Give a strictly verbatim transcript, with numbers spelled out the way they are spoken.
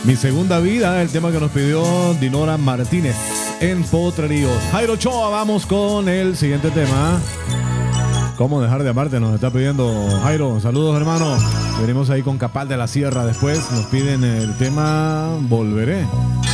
Mi segunda vida, el tema que nos pidió Dinora Martínez en Potreríos. Jairo Ochoa, vamos con el siguiente tema. ¿Cómo dejar de amarte? Nos está pidiendo Jairo. Saludos, hermano. Venimos ahí con Capal de la Sierra. Después nos piden el tema Volveré.